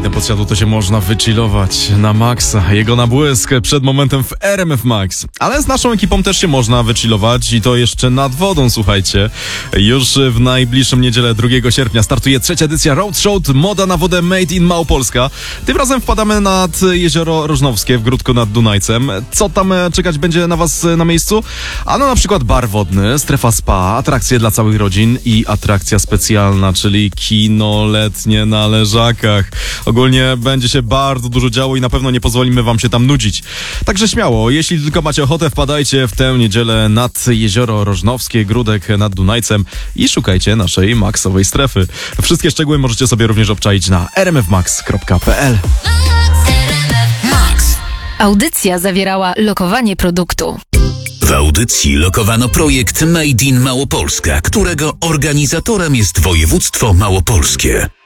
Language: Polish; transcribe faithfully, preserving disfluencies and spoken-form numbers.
Dawidem Podsiadło to się można wychillować na maksa. Jego nabłysk przed momentem w R M F Max. Ale z naszą ekipą też się można wychillować i to jeszcze nad wodą, słuchajcie. Już w najbliższą niedzielę drugiego sierpnia startuje trzecia edycja Road Show Moda na wodę Made in Małopolska. Tym razem wpadamy nad jezioro Rożnowskie w Gródku nad Dunajcem. Co tam czekać będzie na was na miejscu? Ano na przykład bar wodny, strefa spa, atrakcje dla całych rodzin i atrakcja specjalna, czyli kino letnie na leżakach. Ogólnie będzie się bardzo dużo działo i na pewno nie pozwolimy wam się tam nudzić. Także śmiało, jeśli tylko macie ochotę, wpadajcie w tę niedzielę nad jezioro Rożnowskie, Gródek nad Dunajcem i szukajcie naszej maksowej strefy. Wszystkie szczegóły możecie sobie również obczaić na r m f max kropka p l. Audycja zawierała lokowanie produktu. W audycji lokowano projekt Made in Małopolska, którego organizatorem jest województwo małopolskie.